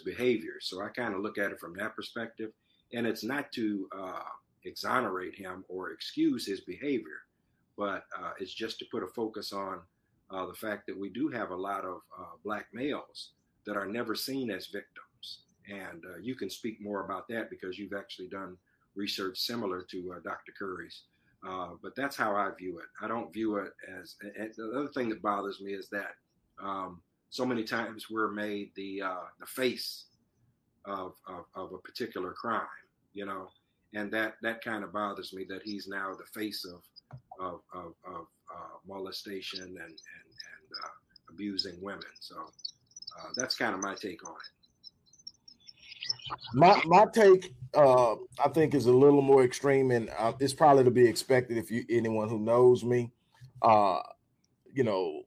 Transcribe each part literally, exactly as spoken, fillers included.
behavior. So I kind of look at it from that perspective. And it's not to uh, exonerate him or excuse his behavior, but uh, it's just to put a focus on uh, the fact that we do have a lot of uh, black males that are never seen as victims. And uh, you can speak more about that because you've actually done research similar to uh, Doctor Curry's. Uh, but that's how I view it. I don't view it as, and the other thing that bothers me is that um, so many times we're made the uh, the face of, of of a particular crime, you know, and that that kind of bothers me that he's now the face of of of, of uh, molestation and and and uh, abusing women. So uh, that's kind of my take on it. My my take, uh, I think, is a little more extreme, and uh, it's probably to be expected if you anyone who knows me. Uh, you know,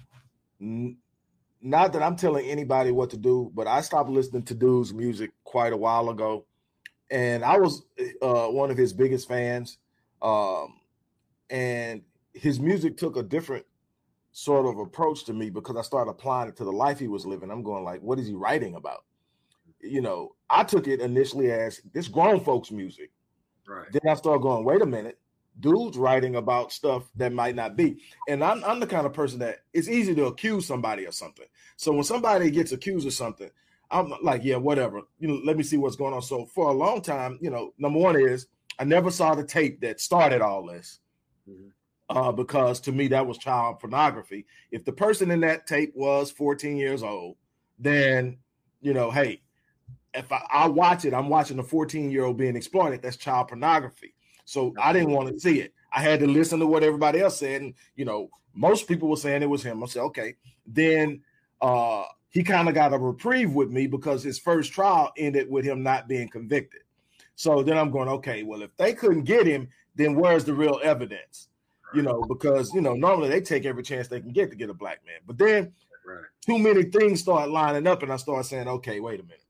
n- not that I'm telling anybody what to do, but I stopped listening to Dude's music quite a while ago, and I was uh, one of his biggest fans. Um, and his music took a different sort of approach to me because I started applying it to the life he was living. I'm going like, what is he writing about? You know, I took it initially as this grown folks music. Right. Then I started going, wait a minute, dude's writing about stuff that might not be. And I'm, I'm the kind of person that it's easy to accuse somebody of something. So when somebody gets accused of something, I'm like, yeah, whatever. You know, let me see what's going on. So for a long time, you know, number one is I never saw the tape that started all this. Mm-hmm. Uh, because to me, that was child pornography. If the person in that tape was fourteen years old, then, you know, hey, if I, I watch it, I'm watching a fourteen-year-old being exploited. That's child pornography. So I didn't want to see it. I had to listen to what everybody else said. And, you know, most people were saying it was him. I said, okay. Then uh, he kind of got a reprieve with me because his first trial ended with him not being convicted. So then I'm going, okay, well, if they couldn't get him, then where's the real evidence? You know, because, you know, normally they take every chance they can get to get a black man. But then right. too many things start lining up and I start saying, okay, wait a minute.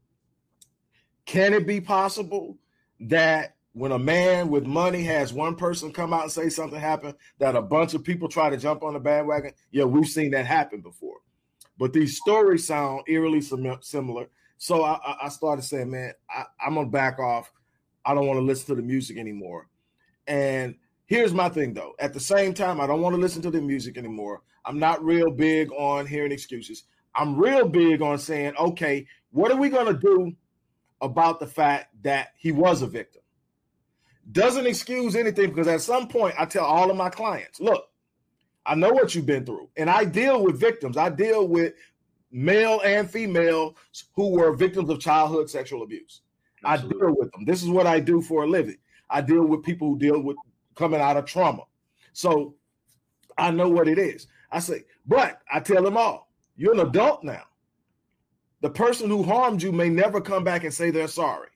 Can it be possible that when a man with money has one person come out and say something happened, that a bunch of people try to jump on the bandwagon? Yeah, we've seen that happen before. But these stories sound eerily sim- similar. So I, I started saying, man, I, I'm going to back off. I don't want to listen to the music anymore. And here's my thing, though. At the same time, I don't want to listen to the music anymore. I'm not real big on hearing excuses. I'm real big on saying, okay, what are we going to do about the fact that he was a victim? Doesn't excuse anything, because at some point I tell all of my clients, look, I know what you've been through, and I deal with victims. I deal with male and female who were victims of childhood sexual abuse. Absolutely. I deal with them. This is what I do for a living. I deal with people who deal with coming out of trauma. So I know what it is. I say, but I tell them all, you're an adult now. The person who harmed you may never come back and say they're sorry.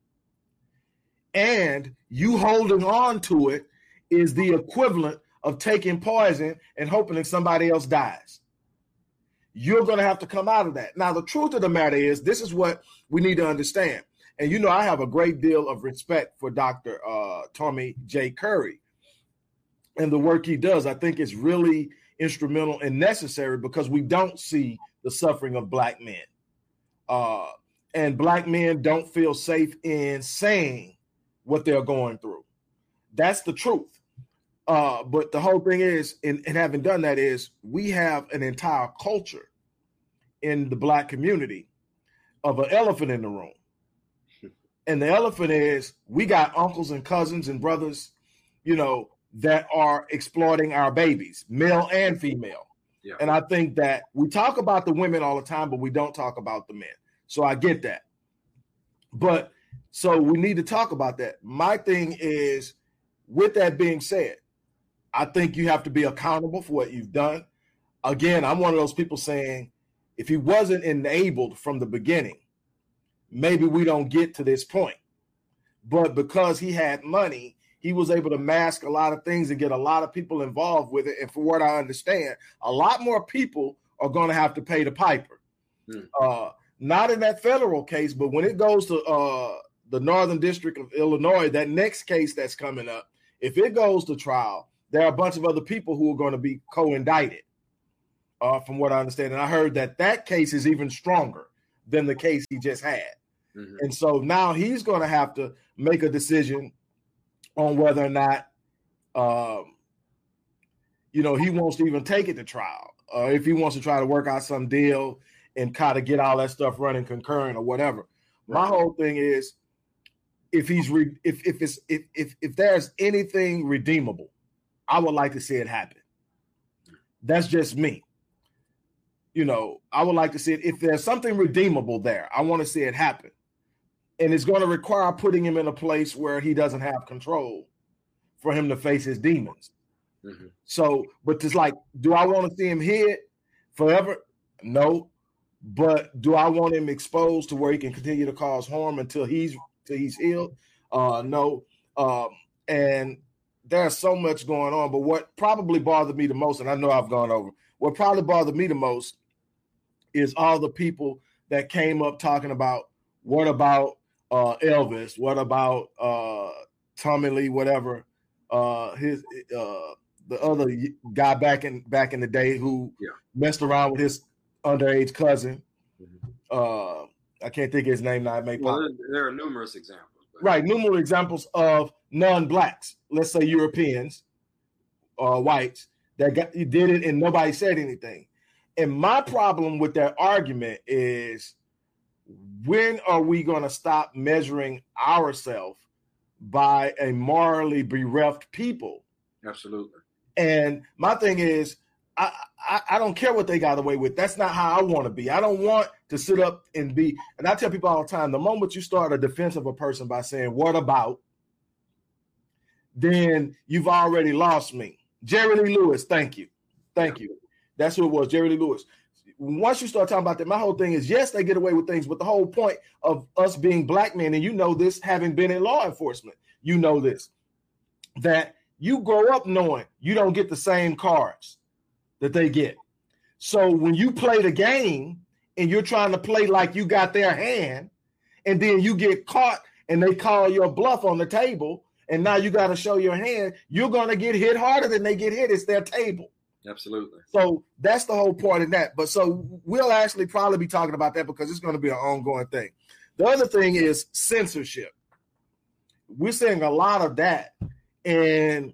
And you holding on to it is the equivalent of taking poison and hoping that somebody else dies. You're going to have to come out of that. Now, the truth of the matter is, this is what we need to understand. And, you know, I have a great deal of respect for Doctor Uh, Tommy J. Curry and the work he does. I think it's really instrumental and necessary because we don't see the suffering of black men. Uh, and black men don't feel safe in saying what they're going through. That's the truth. Uh, but the whole thing is, in, in having done that, is we have an entire culture in the black community of an elephant in the room. And the elephant is we got uncles and cousins and brothers, you know, that are exploiting our babies, male and female. Yeah. And I think that we talk about the women all the time, but we don't talk about the men. So I get that. But so we need to talk about that. My thing is, with that being said, I think you have to be accountable for what you've done. Again, I'm one of those people saying, if he wasn't enabled from the beginning, maybe we don't get to this point. But because he had money, he was able to mask a lot of things and get a lot of people involved with it. And from what I understand, a lot more people are going to have to pay the piper. Hmm. Uh, not in that federal case, but when it goes to uh, the Northern District of Illinois, that next case that's coming up, if it goes to trial, there are a bunch of other people who are going to be co-indicted, uh, from what I understand. And I heard that that case is even stronger than the case he just had. Mm-hmm. And so now he's going to have to make a decision on whether or not, um, you know, he wants to even take it to trial, or if he wants to try to work out some deal and kind of get all that stuff running concurrent or whatever. Right. My whole thing is, if he's re- if if it's if if if there's anything redeemable, I would like to see it happen. That's just me. You know, I would like to see it. If there's something redeemable there, I want to see it happen. And it's going to require putting him in a place where he doesn't have control for him to face his demons. Mm-hmm. So, but it's like, do I want to see him hid forever? No. But do I want him exposed to where he can continue to cause harm until he's till he's healed? Uh, no. Um, and there's so much going on. But what probably bothered me the most, and I know I've gone over, what probably bothered me the most is all the people that came up talking about, what about uh, Elvis? What about uh, Tommy Lee? Whatever, uh, his uh, the other guy back in back in the day who yeah. messed around with his underage cousin. Mm-hmm. Uh, I can't think of his name now. It may well, pop. there, there are numerous examples. But... Right, numerous examples of non-blacks, let's say Europeans, uh, whites, that got, did it and nobody said anything. And my problem with that argument is, when are we going to stop measuring ourselves by a morally bereft people? Absolutely. And my thing is, I, I, I don't care what they got away with. That's not how I want to be. I don't want to sit up and be, and I tell people all the time, the moment you start a defense of a person by saying, what about, then you've already lost me. Jerry Lee Lewis, thank you. Thank you. That's who it was, Jerry Lee Lewis. Once you start talking about that, my whole thing is, yes, they get away with things, but the whole point of us being black men, and you know this, having been in law enforcement, you know this, that you grow up knowing you don't get the same cards that they get. So when you play the game and you're trying to play like you got their hand, and then you get caught and they call your bluff on the table, and now you got to show your hand, you're going to get hit harder than they get hit. It's their table. Absolutely. So that's the whole point of that. But so we'll actually probably be talking about that because it's going to be an ongoing thing. The other thing is censorship. We're seeing a lot of that in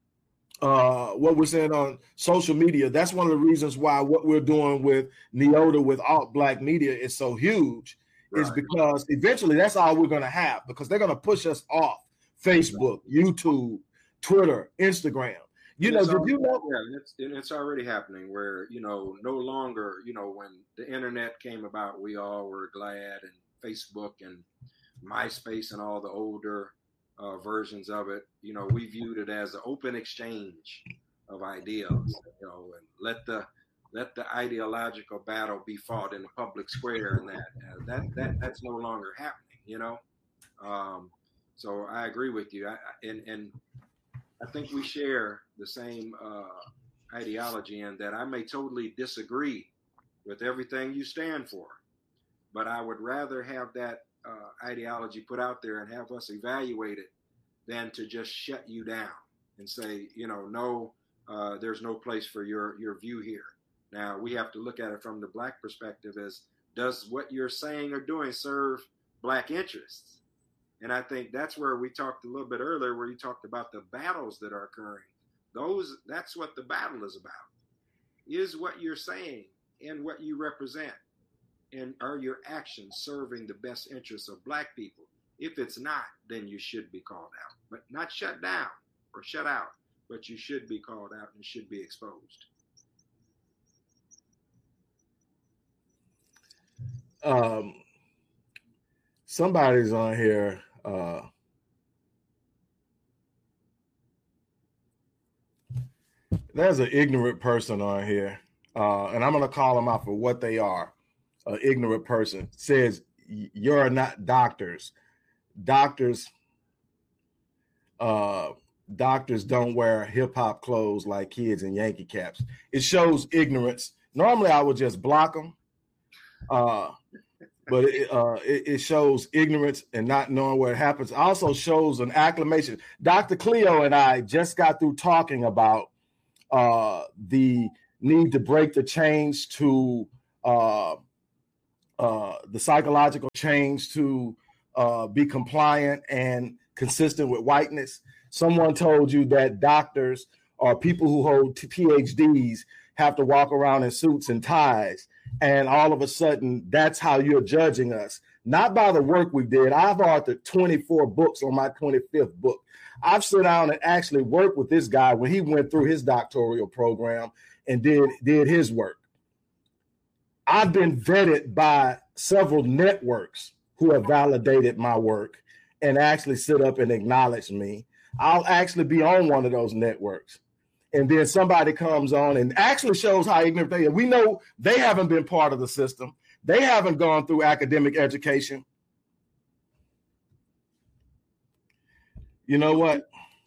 uh, what we're seeing on social media. That's one of the reasons why what we're doing with Neota, with alt black media, is so huge, right. Is because eventually that's all we're going to have, because they're going to push us off Facebook, YouTube, Twitter, Instagram. You know, did you know? Yeah, it's, it's already happening where, you know, no longer, you know, when the internet came about, we all were glad, and Facebook and MySpace and all the older uh, versions of it, you know, we viewed it as an open exchange of ideas, you know, and let the let the ideological battle be fought in the public square, and that uh, that that that's no longer happening, you know. Um, so I agree with you, I, and and. I think we share the same uh, ideology in that I may totally disagree with everything you stand for, but I would rather have that uh, ideology put out there and have us evaluate it than to just shut you down and say, you know, no, uh, there's no place for your, your view here. Now, we have to look at it from the black perspective as, does what you're saying or doing serve black interests? And I think that's where we talked a little bit earlier, where you talked about the battles that are occurring. Those, that's what the battle is about. Is what you're saying and what you represent, and are your actions serving the best interests of black people? If it's not, then you should be called out, but not shut down or shut out, but you should be called out and should be exposed. Um, somebody's on here. Uh, there's an ignorant person on here, uh, and I'm going to call them out for what they are. An ignorant person says, you're not doctors. Doctors, uh, doctors don't wear hip hop clothes like kids in Yankee caps. It shows ignorance. Normally, I would just block them. Uh, But it, uh, it, it shows ignorance and not knowing what happens. It also shows an acclamation. Doctor Cleo and I just got through talking about uh, the need to break the chains to uh, uh, the psychological change to uh, be compliant and consistent with whiteness. Someone told you that doctors or people who hold P H Ds have to walk around in suits and ties. And all of a sudden, that's how you're judging us. Not by the work we did. I've authored twenty-four books on my twenty-fifth book. I've sat down and actually worked with this guy when he went through his doctoral program and did, did his work. I've been vetted by several networks who have validated my work and actually sit up and acknowledge me. I'll actually be on one of those networks. And then somebody comes on and actually shows how ignorant they are. We know they haven't been part of the system. They haven't gone through academic education. You know what?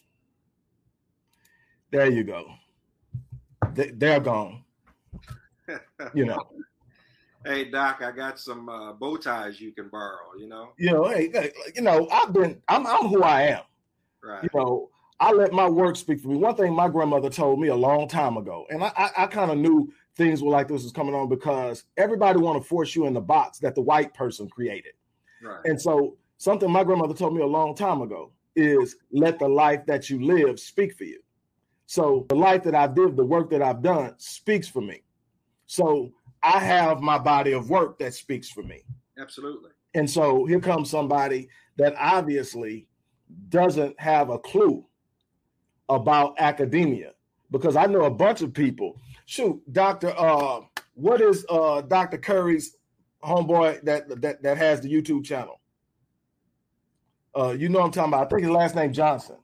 There you go. They, they're gone. You know. Hey, Doc, I got some uh, bow ties you can borrow, you know? You know, hey, hey, you know, I've been, I'm, I'm who I am. Right. You know, I let my work speak for me. One thing my grandmother told me a long time ago, and I, I, I kind of knew things were like this was coming on because everybody want to force you in the box that the white person created. Right. And so something my grandmother told me a long time ago is let the life that you live speak for you. So the life that I've lived, the work that I've done speaks for me. So I have my body of work that speaks for me. Absolutely. And so here comes somebody that obviously doesn't have a clue about academia, because I know a bunch of people. Shoot, Doctor Uh, what is uh, Doctor Curry's homeboy that, that that has the YouTube channel? Uh, you know what I'm talking about. I think his last name Johnson.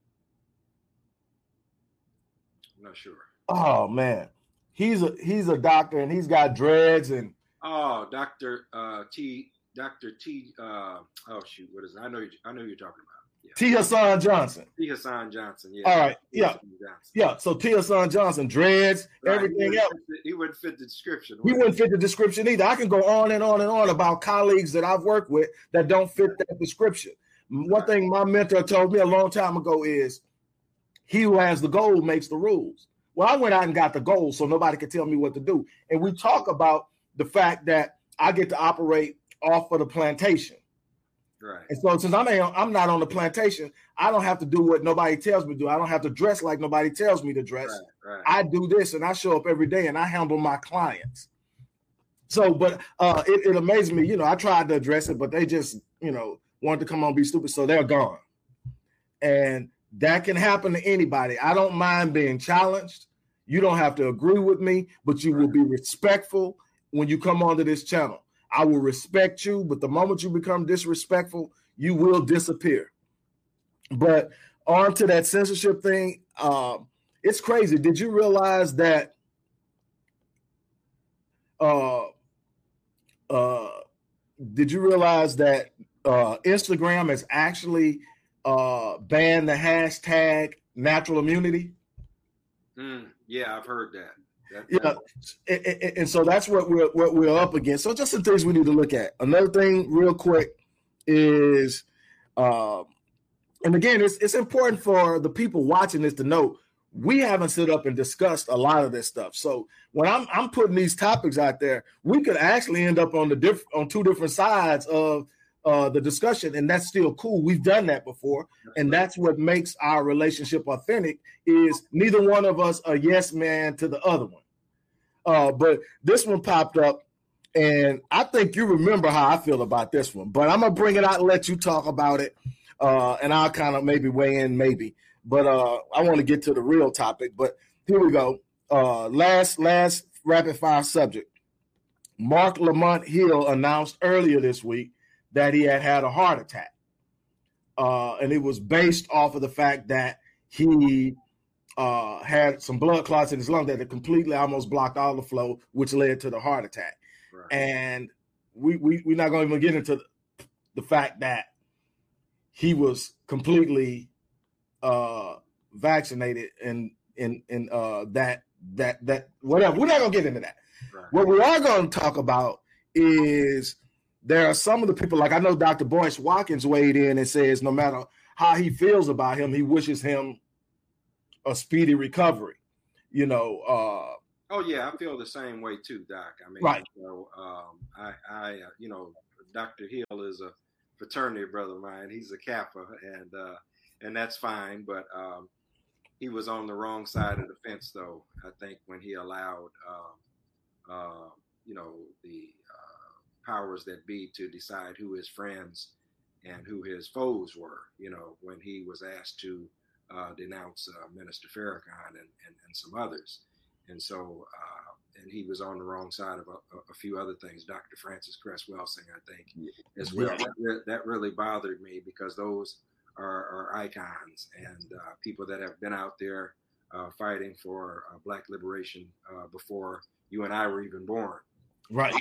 I'm not sure. Oh man, he's a he's a doctor and he's got dreads and. Oh, Doctor Uh, T. Doctor T. Uh, oh shoot, what is it? I know you. I know who you're talking about. Yeah. T. Hassan Johnson. T. Hassan Johnson. Yeah. All right. T. Yeah. Johnson. Yeah. So T. Hassan Johnson, dreads, right. everything he else. Fit, he wouldn't fit the description. He wouldn't fit the description either. I can go on and on and on about colleagues that I've worked with that don't fit that description. One right. thing my mentor told me a long time ago is, he who has the goal makes the rules. Well, I went out and got the goal so nobody could tell me what to do. And we talk about the fact that I get to operate off of the plantation. Right. And so since I'm, I'm not on the plantation, I don't have to do what nobody tells me to do. I don't have to dress like nobody tells me to dress. Right, right. I do this and I show up every day and I handle my clients. So, but uh, it, it amazed me. You know, I tried to address it, but they just, you know, wanted to come on and be stupid. So they're gone. And that can happen to anybody. I don't mind being challenged. You don't have to agree with me, but you right. will be respectful when you come onto this channel. I will respect you, but the moment you become disrespectful, you will disappear. But on to that censorship thing, uh, it's crazy. Did you realize that uh, uh, did you realize that uh, Instagram has actually uh, banned the hashtag natural immunity? Mm, yeah, I've heard that. That, yeah, and, and, and so that's what we're what we're up against. So just some things we need to look at. Another thing, real quick, is, uh, and again, it's it's important for the people watching this to know we haven't stood up and discussed a lot of this stuff. So when I'm I'm putting these topics out there, we could actually end up on the diff- on two different sides of uh, the discussion, and that's still cool. We've done that before, and that's what makes our relationship authentic. Is neither one of us a yes man to the other one. Uh, but this one popped up, and I think you remember how I feel about this one. But I'm gonna bring it out and let you talk about it, uh, and I'll kind of maybe weigh in, maybe. But uh, I want to get to the real topic. But here we go. Uh, last last rapid fire subject. Mark Lamont Hill announced earlier this week that he had had a heart attack, uh, and it was based off of the fact that he uh, had some blood clots in his lung that had completely almost blocked all the flow, which led to the heart attack. Right. And we, we, we're not going to even get into the, the fact that he was completely uh, vaccinated and in, in, uh, that, that, that, whatever. We're not going to get into that. Right. What we are going to talk about is there are some of the people, like I know Doctor Boyce Watkins weighed in and says no matter how he feels about him, he wishes him a speedy recovery. You know, uh, Oh yeah, I feel the same way too, Doc. I mean, Right. you know, um, I, I, uh, you know, Doctor Hill is a fraternity brother of mine. He's a Kappa, and uh, and that's fine. But um, he was on the wrong side of the fence, though. I think when he allowed, um, uh, you know, the uh, powers that be to decide who his friends and who his foes were. You know, when he was asked to uh, denounce uh, Minister Farrakhan and, and, and some others. And so, uh, and he was on the wrong side of a, a few other things. Doctor Francis Cress Welsing, I think, as well. Yeah. That, that really bothered me because those are, are icons and uh, people that have been out there uh, fighting for uh, Black liberation uh, before you and I were even born. Right.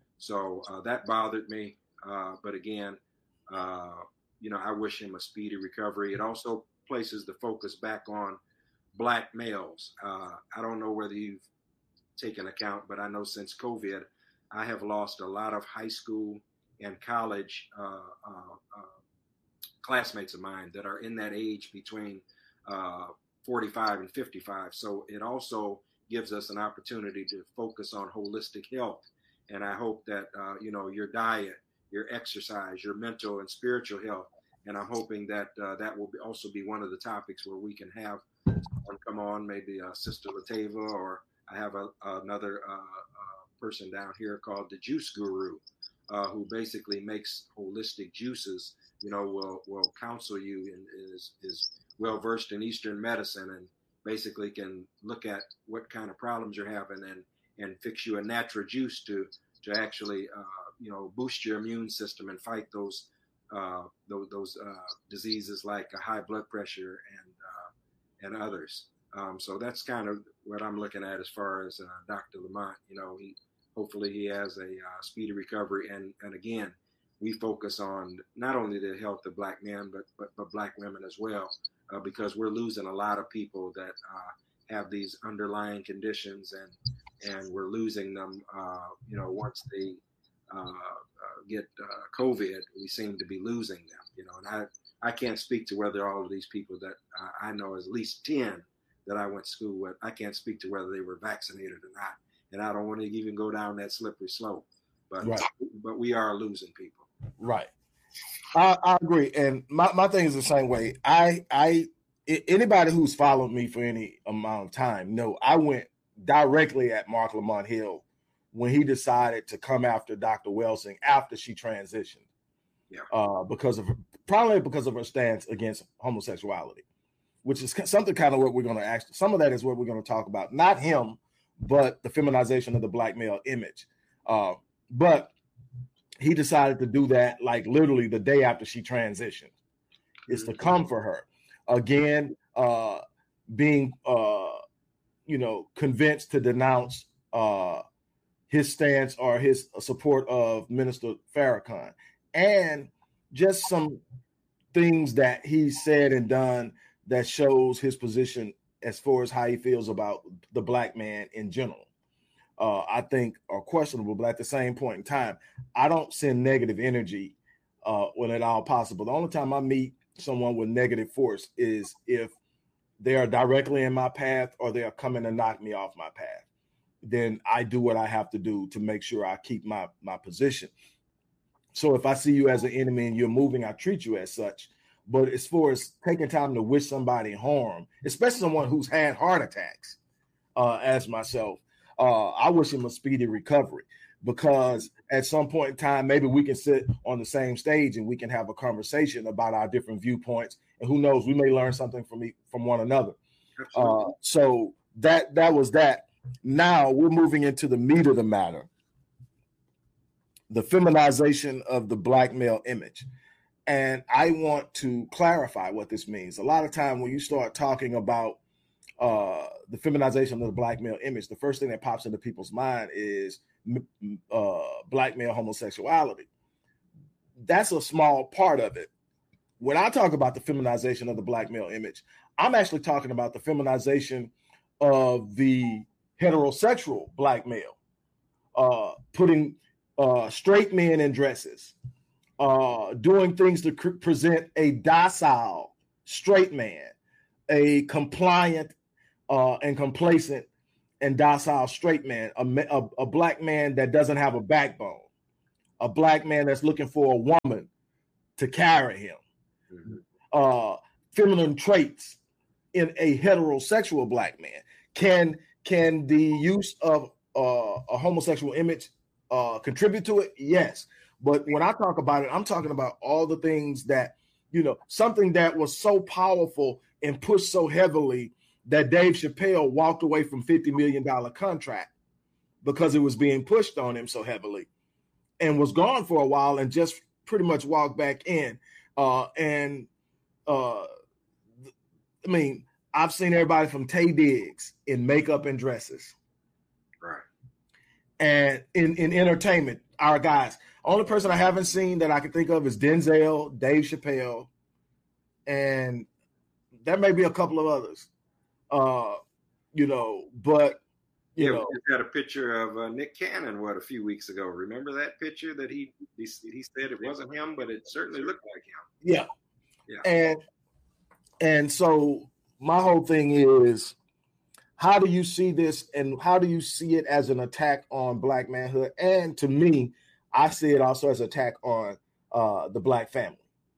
So uh, that bothered me. Uh, but again, uh, you know, I wish him a speedy recovery. It also places the focus back on Black males. Uh, I don't know whether you've taken account, but I know since COVID, I have lost a lot of high school and college uh, uh, uh, classmates of mine that are in that age between uh, forty-five and fifty-five. So it also gives us an opportunity to focus on holistic health. And I hope that, uh, you know, your diet, your exercise, your mental and spiritual health. And I'm hoping that uh, that will be also be one of the topics where we can have someone come on, maybe uh, Sister Latava, or I have a, another uh, uh, person down here called the Juice Guru, uh, who basically makes holistic juices. You know, will will counsel you and is is well versed in Eastern medicine and basically can look at what kind of problems you're having and and fix you a natural juice to to actually uh, you know boost your immune system and fight those uh, those, those uh, diseases like a high blood pressure and uh, and others. Um, so that's kind of what I'm looking at as far as uh, Doctor Lamont. You know, he hopefully he has a uh, speedy recovery. And and again, we focus on not only the health of Black men, but but, but Black women as well, uh, because we're losing a lot of people that uh, have these underlying conditions, and and we're losing them. Uh, you know, once they uh, uh, get uh, COVID, we seem to be losing them. You know, and I I can't speak to whether all of these people that uh, I know, at least ten that I went to school with, I can't speak to whether they were vaccinated or not, and I don't want to even go down that slippery slope. But Right. but we are losing people. Right. I, I agree, and my, my thing is the same way. I I anybody who's followed me for any amount of time know I went directly at Marc Lamont Hill when he decided to come after Doctor Welsing after she transitioned. Yeah. Uh, because of probably because of her stance against homosexuality, which is something kind of what we're going to ask. Some of that is what we're going to talk about. Not him, but the feminization of the Black male image. Uh, but he decided to do that like literally the day after she transitioned. Is to come for her again, uh, being uh, you know convinced to denounce uh, his stance or his support of Minister Farrakhan, and just some things that he said and done that shows his position as far as how he feels about the Black man in general. Uh, I think are questionable, but at the same point in time, I don't send negative energy uh, when at all possible. The only time I meet someone with negative force is if they are directly in my path or they are coming to knock me off my path. Then I do what I have to do to make sure I keep my, my position. So if I see you as an enemy and you're moving, I treat you as such. But as far as taking time to wish somebody harm, especially someone who's had heart attacks, uh, as myself, uh, I wish him a speedy recovery, because at some point in time, maybe we can sit on the same stage and we can have a conversation about our different viewpoints. And who knows, we may learn something from me, from one another. Uh, so that that was that. Now we're moving into the meat of the matter, the feminization of the Black male image. And I want to clarify what this means. A lot of time when you start talking about uh, the feminization of the Black male image, the first thing that pops into people's mind is uh, Black male homosexuality. That's a small part of it. When I talk about the feminization of the Black male image, I'm actually talking about the feminization of the heterosexual Black male, uh, putting uh, straight men in dresses, uh, doing things to cr- present a docile straight man, a compliant uh, and complacent and docile straight man, a, a, a black man that doesn't have a backbone, a black man that's looking for a woman to carry him, mm-hmm. uh, feminine traits in a heterosexual black man. Can can the use of uh, a homosexual image uh, contribute to it? Yes. But when I talk about it, I'm talking about all the things that, you know, something that was so powerful and pushed so heavily that Dave Chappelle walked away from fifty million dollars contract because it was being pushed on him so heavily, and was gone for a while and just pretty much walked back in. Uh, and uh, I mean, I've seen everybody from Taye Diggs in makeup and dresses. Right. And in, in entertainment, our guys. Only person I haven't seen that I can think of is Denzel, Dave Chappelle, and there may be a couple of others. Uh, you know, but you yeah, know, we got a picture of uh, Nick Cannon what a few weeks ago. Remember that picture that he he, he said it wasn't him, but it certainly looked like him. Yeah, yeah, and and so my whole thing is, how do you see this, and how do you see it as an attack on black manhood? And to me, I see it also as an attack on uh, the black family.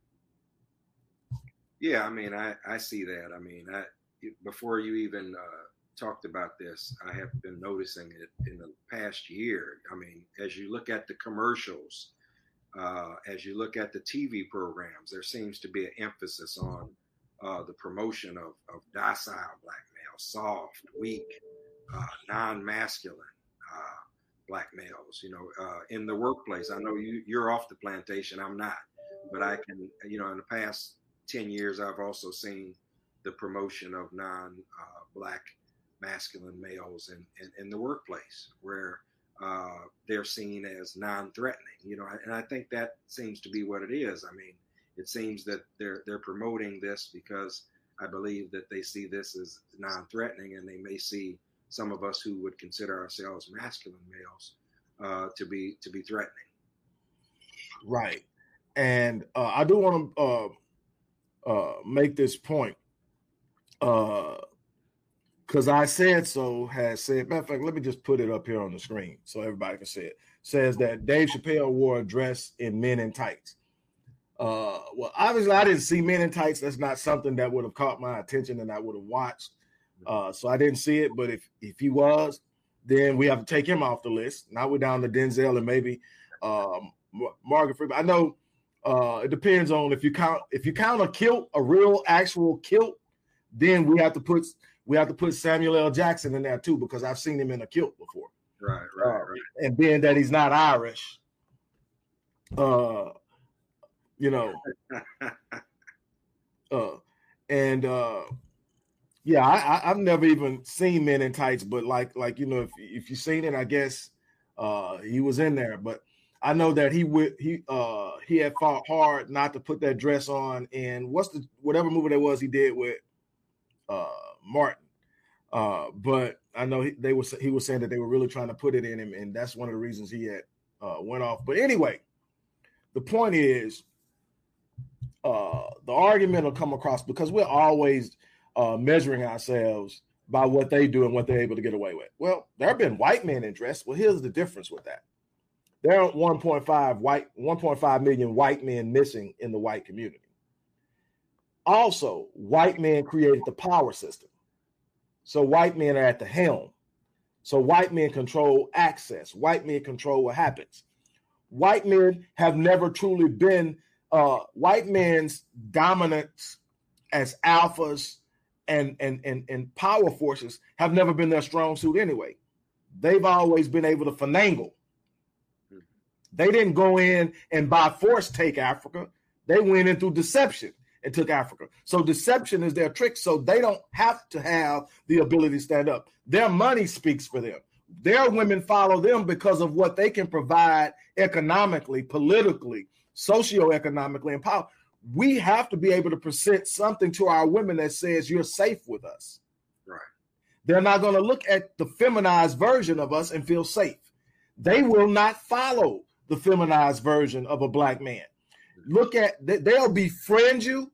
Yeah, I mean, I, I see that. I mean, I before you even uh, talked about this, I have been noticing it in the past year. I mean, as you look at the commercials, uh, as you look at the T V programs, there seems to be an emphasis on uh, the promotion of, of docile black males, soft, weak, uh, non-masculine uh, black males. You know, uh, in the workplace, I know you, you're off the plantation. I'm not, but I can, you know, in the past ten years, I've also seen the promotion of non-black uh, masculine males in, in, in the workplace, where uh, they're seen as non-threatening, you know, and I think that seems to be what it is. I mean, it seems that they're they're promoting this because I believe that they see this as non-threatening, and they may see some of us who would consider ourselves masculine males uh, to be to be threatening. Right, and uh, I do want to uh, uh, make this point. Because uh, I Said So has said, matter of fact, let me just put it up here on the screen so everybody can see it. Says that Dave Chappelle wore a dress in Men in Tights. Uh, well, obviously, I didn't see Men in Tights. That's not something that would have caught my attention and I would have watched. Uh, so I didn't see it. But if if he was, then we have to take him off the list. Now we're down to Denzel and maybe um, Morgan Freeman. I know uh, it depends on if you count if you count a kilt, a real actual kilt. Then we have to put we have to put Samuel L. Jackson in there too, because I've seen him in a kilt before. Right, right, uh, right. And being that he's not Irish, uh, you know, uh, and uh, yeah, I, I, I've never even seen Men in Tights, but like like you know, if if you've seen it, I guess uh, he was in there. But I know that he would he uh, he had fought hard not to put that dress on in what's the whatever movie that was he did with uh Martin, uh but I know he, they was he was saying that they were really trying to put it in him, and that's one of the reasons he had uh went off. But anyway, the point is uh the argument will come across because we're always uh measuring ourselves by what they do and what they're able to get away with. Well, there have been white men in dress. Well, here's the difference with that. There are one point five white one point five million white men missing in the white community. Also, white men created the power system. So white men are at the helm. So white men control access. White men control what happens. White men have never truly been, uh, white men's dominance as alphas and, and, and, and power forces have never been their strong suit anyway. They've always been able to finagle. They didn't go in and by force take Africa. They went in through deception and took Africa. So deception is their trick. So they don't have to have the ability to stand up. Their money speaks for them. Their women follow them because of what they can provide economically, politically, socioeconomically, and power. We have to be able to present something to our women that says you're safe with us. Right. They're not going to look at the feminized version of us and feel safe. They will not follow the feminized version of a black man. Look at, they'll befriend you.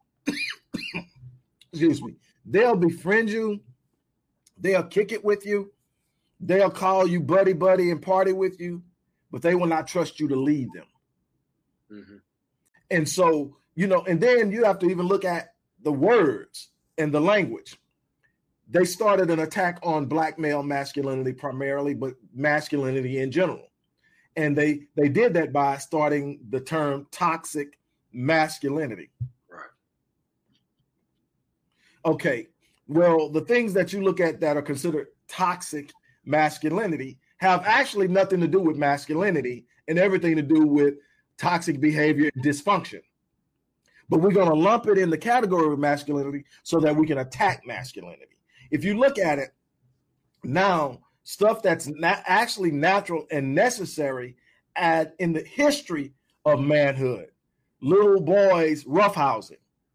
Excuse me. They'll befriend you. They'll kick it with you. They'll call you buddy buddy and party with you, but they will not trust you to lead them. Mm-hmm. And so, you know, and then you have to even look at the words and the language. They started an attack on black male masculinity primarily, but masculinity in general. And they they did that by starting the term toxic masculinity. Right. Okay. Well, the things that you look at that are considered toxic masculinity have actually nothing to do with masculinity and everything to do with toxic behavior and dysfunction. But we're going to lump it in the category of masculinity so that we can attack masculinity. If you look at it now, stuff that's not actually natural and necessary at, in the history of manhood, little boys roughhousing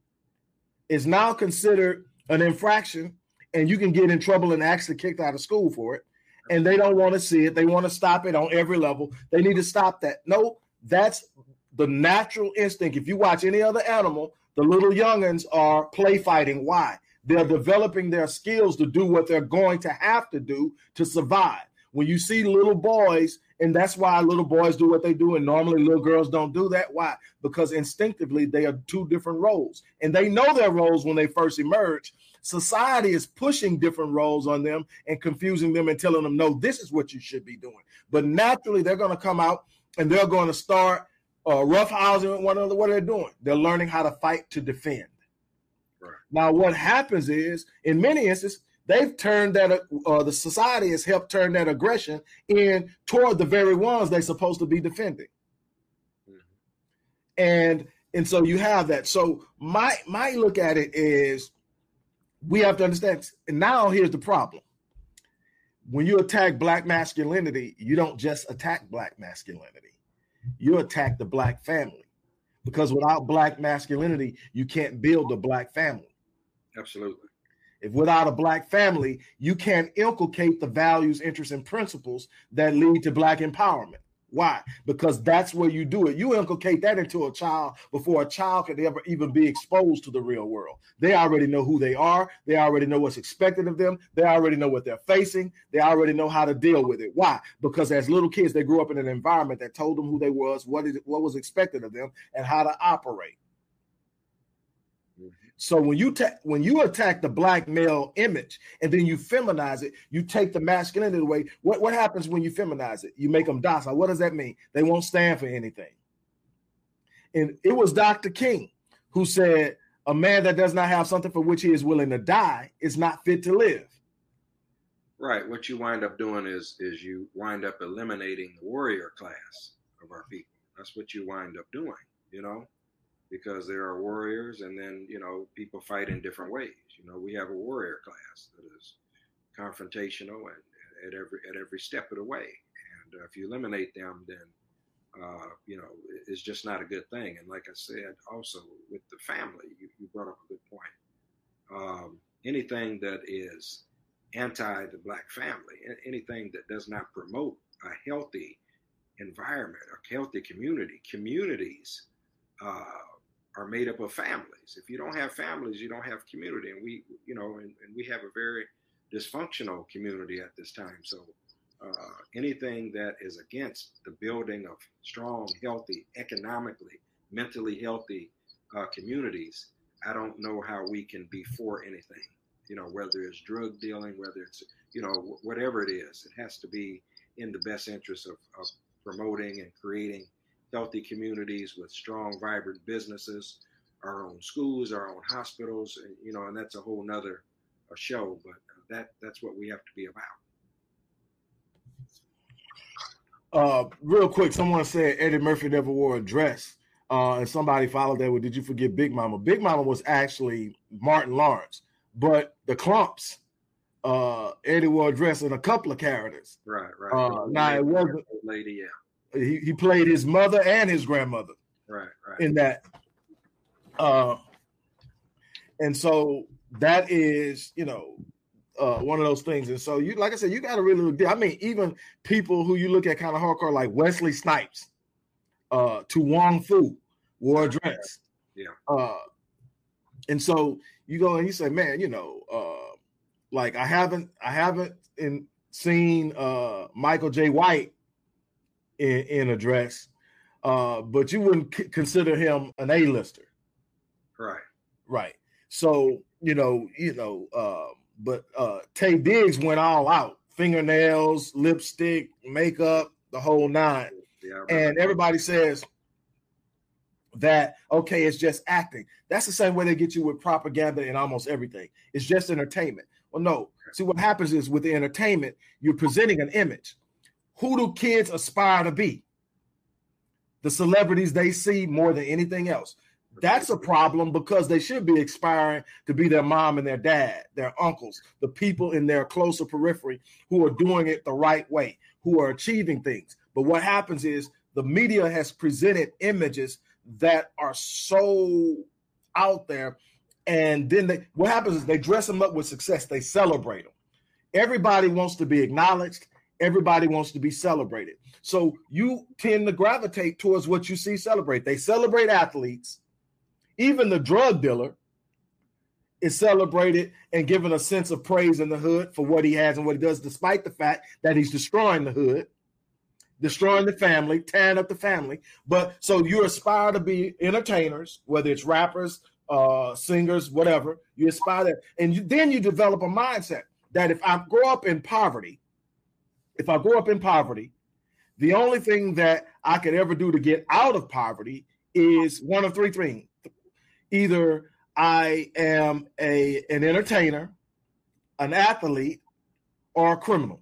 is now considered an infraction, and you can get in trouble and actually kicked out of school for it. And they don't want to see it. They want to stop it on every level. They need to stop that. No, that's the natural instinct. If you watch any other animal, the little youngins are play fighting. Why? They're developing their skills to do what they're going to have to do to survive. When you see little boys, and that's why little boys do what they do, and normally little girls don't do that. Why? Because instinctively they are two different roles, and they know their roles when they first emerge. Society is pushing different roles on them and confusing them and telling them, no, this is what you should be doing. But naturally, they're going to come out and they're going to start uh, roughhousing with one another. What are they doing? They're learning how to fight to defend. Right. Now, what happens is, in many instances, they've turned that, uh, the society has helped turn that aggression in toward the very ones they're supposed to be defending. Mm-hmm. And and so you have that. So my my look at it is, we have to understand, and now here's the problem. When you attack black masculinity, you don't just attack black masculinity. You attack the black family. Because without black masculinity, you can't build a black family. Absolutely. If without a black family, you can't inculcate the values, interests, and principles that lead to black empowerment. Why? Because that's where you do it. You inculcate that into a child before a child could ever even be exposed to the real world. They already know who they are. They already know what's expected of them. They already know what they're facing. They already know how to deal with it. Why? Because as little kids, they grew up in an environment that told them who they was, what is what was expected of them, and how to operate. So when you ta- when you attack the black male image and then you feminize it, you take the masculinity away. What, what happens when you feminize it? You make them docile. What does that mean? They won't stand for anything. And it was Doctor King who said, a man that does not have something for which he is willing to die is not fit to live. Right. What you wind up doing is, is you wind up eliminating the warrior class of our people. That's what you wind up doing, you know? Because there are warriors, and then, you know, people fight in different ways. You know, we have a warrior class that is confrontational and at every at every step of the way. And uh, if you eliminate them, then, uh, you know, it's just not a good thing. And like I said, also with the family, you, you brought up a good point. Um, anything that is anti the black family, anything that does not promote a healthy environment, a healthy community, communities, uh, are made up of families. If you don't have families, you don't have community. And we, you know, and, and we have a very dysfunctional community at this time. So uh, anything that is against the building of strong, healthy, economically, mentally healthy uh, communities, I don't know how we can be for anything, you know, whether it's drug dealing, whether it's, you know, whatever it is, it has to be in the best interest of, of promoting and creating healthy communities with strong, vibrant businesses, our own schools, our own hospitals, and, you know, and that's a whole nother a show, but that that's what we have to be about. Uh, real quick, someone said Eddie Murphy never wore a dress, uh, and somebody followed that with, did you forget Big Mama? Big Mama was actually Martin Lawrence, but the Clumps, uh, Eddie wore a dress in a couple of characters. Right, right. Uh, now it wasn't lady, yeah. He, he played his mother and his grandmother. Right, right. In that. Uh, and so that is, you know, uh, one of those things. And so you, like I said, you got to really look. I mean, even people who you look at kind of hardcore, like Wesley Snipes, uh, to Wong Fu, wore a dress. Yeah. Uh, and so you go and you say, man, you know, uh, like I haven't, I haven't in seen uh, Michael J. White in, in a dress, uh, but you wouldn't c- consider him an A-lister. Right. Right. So, you know, you know, uh, but uh, Taye Diggs went all out. Fingernails, lipstick, makeup, the whole nine. Yeah, and everybody says that, okay, it's just acting. That's the same way they get you with propaganda and almost everything. It's just entertainment. Well, no. See, what happens is with the entertainment, you're presenting an image. Who do kids aspire to be? The celebrities they see more than anything else. That's a problem because they should be aspiring to be their mom and their dad, their uncles, the people in their closer periphery who are doing it the right way, who are achieving things. But what happens is the media has presented images that are so out there. And then they, what happens is they dress them up with success. They celebrate them. Everybody wants to be acknowledged. Everybody wants to be celebrated. So you tend to gravitate towards what you see celebrate. They celebrate athletes. Even the drug dealer is celebrated and given a sense of praise in the hood for what he has and what he does, despite the fact that he's destroying the hood, destroying the family, tearing up the family. But so you aspire to be entertainers, whether it's rappers, uh, singers, whatever. You aspire that. And you, then you develop a mindset that if I grow up in poverty, if I grow up in poverty, the only thing that I could ever do to get out of poverty is one of three things. Either I am a an entertainer, an athlete, or a criminal.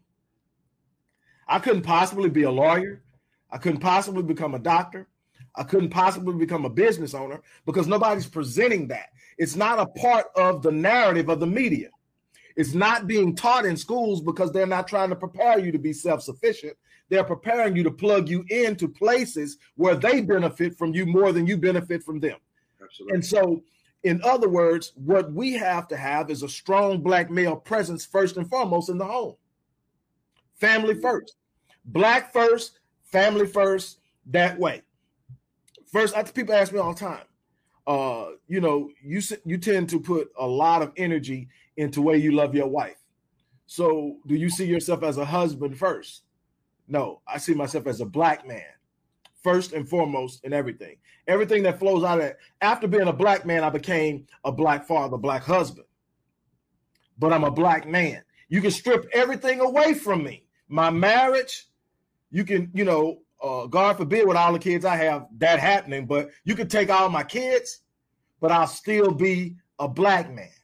I couldn't possibly be a lawyer. I couldn't possibly become a doctor. I couldn't possibly become a business owner because nobody's presenting that. It's not a part of the narrative of the media. It's not being taught in schools because they're not trying to prepare you to be self-sufficient. They're preparing you to plug you into places where they benefit from you more than you benefit from them. Absolutely. And so, in other words, what we have to have is a strong black male presence first and foremost in the home. Family first. Black first, family first, that way. First, I, people ask me all the time, uh, you know, you you tend to put a lot of energy into the way you love your wife. So do you see yourself as a husband first? No, I see myself as a black man. First and foremost in everything. Everything that flows out of that. After being a black man, I became a black father, a black husband. But I'm a black man. You can strip everything away from me. My marriage, you can, you know, uh, God forbid with all the kids I have that happening, but you can take all my kids, but I'll still be a black man.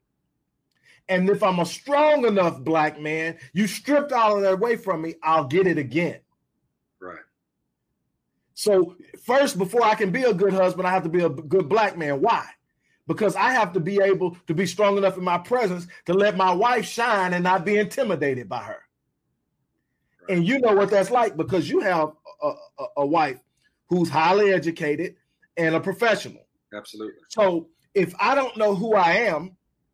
And if I'm a strong enough black man, you stripped all of that away from me, I'll get it again. Right. So first, before I can be a good husband, I have to be a good black man. Why? Because I have to be able to be strong enough in my presence to let my wife shine and not be intimidated by her. Right. And you know what that's like because you have a, a, a wife who's highly educated and a professional. Absolutely. So if I don't know who I am,